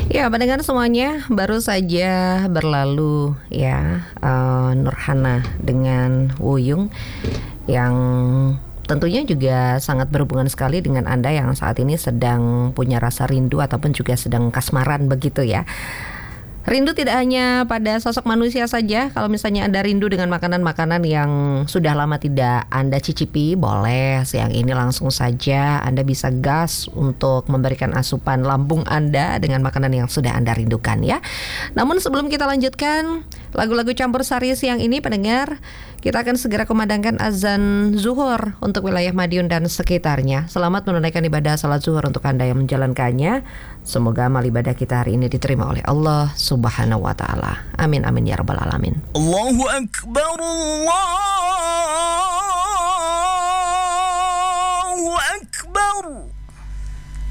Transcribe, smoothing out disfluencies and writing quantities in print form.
Ya, pendengar semuanya, baru saja berlalu ya Nurhana dengan Wuyung yang tentunya juga sangat berhubungan sekali dengan Anda yang saat ini sedang punya rasa rindu ataupun juga sedang kasmaran begitu ya. Rindu tidak hanya pada sosok manusia saja. Kalau misalnya Anda rindu dengan makanan-makanan yang sudah lama tidak Anda cicipi, boleh siang ini langsung saja Anda bisa gas untuk memberikan asupan lambung Anda dengan makanan yang sudah Anda rindukan ya. Namun sebelum kita lanjutkan lagu-lagu campur sari siang ini, pendengar, kita akan segera kumandangkan azan zuhur untuk wilayah Madiun dan sekitarnya. Selamat menunaikan ibadah salat zuhur untuk Anda yang menjalankannya. Semoga amal ibadah kita hari ini diterima oleh Allah Subhanahu wa taala. Amin amin ya rabbal alamin. Allahu akbar, Allahu akbar.